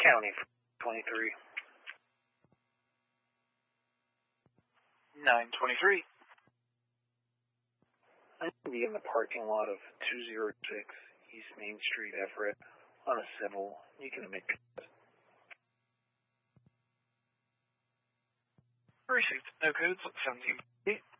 County for 23. 923. I'm going to be in the parking lot of 206 East Main Street, Everett, on a civil. You can make it. Received. No codes. 17.